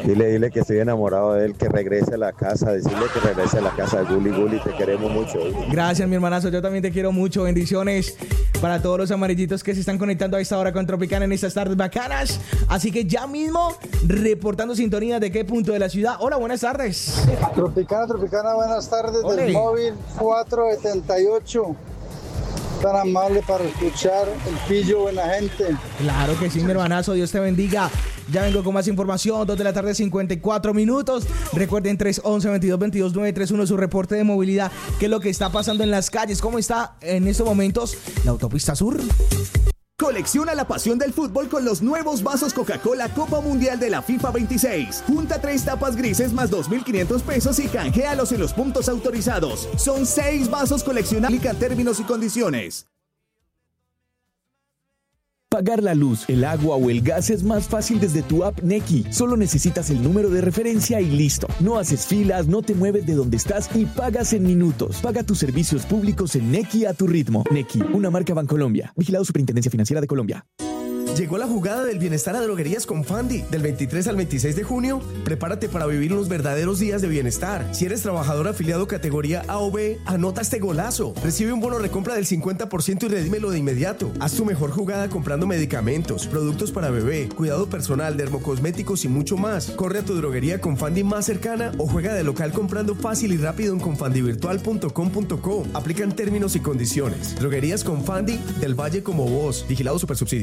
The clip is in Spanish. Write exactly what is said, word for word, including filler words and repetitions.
Dile, dile que estoy enamorado de él, que regrese a la casa, decirle que regrese a la casa de Guli. Guli, te queremos mucho. Gracias, mi hermanazo, yo también te quiero mucho. Bendiciones para todos los amarillitos que se están conectando a esta hora con Tropicana en estas tardes bacanas. Así que ya mismo, reportando sintonía de qué punto de la ciudad. Hola, buenas tardes. Tropicana, Tropicana, buenas tardes. Olé. Del móvil cuatro setenta y ocho. Tan amable para escuchar el pillo, buena gente. Claro que sí, mi hermanazo, Dios te bendiga. Ya vengo con más información, dos de la tarde, cincuenta y cuatro minutos. Recuerden, tres once, veintidós veintidós, nueve tres uno, su reporte de movilidad. ¿Qué es lo que está pasando en las calles? ¿Cómo está en estos momentos la autopista sur? Colecciona la pasión del fútbol con los nuevos vasos Coca-Cola Copa Mundial de la FIFA veintiséis. Junta tres tapas grises más dos mil quinientos pesos y canjealos en los puntos autorizados. Son seis vasos coleccionables. Aplica términos y condiciones. Pagar la luz, el agua o el gas es más fácil desde tu app Nequi. Solo necesitas el número de referencia y listo. No haces filas, no te mueves de donde estás y pagas en minutos. Paga tus servicios públicos en Nequi a tu ritmo. Nequi, una marca Bancolombia. Vigilado Superintendencia Financiera de Colombia. Llegó la jugada del bienestar a Droguerías Confandi. Del veintitrés al veintiséis de junio, prepárate para vivir unos verdaderos días de bienestar. Si eres trabajador afiliado categoría A o B, anota este golazo. Recibe un bono recompra del cincuenta por ciento y redímelo de inmediato. Haz tu mejor jugada comprando medicamentos, productos para bebé, cuidado personal, dermocosméticos y mucho más. Corre a tu droguería Confandi más cercana o juega de local comprando fácil y rápido en confandivirtual punto com punto co. Aplican términos y condiciones. Droguerías Confandi, del Valle como vos. Vigilado Supersubsidio.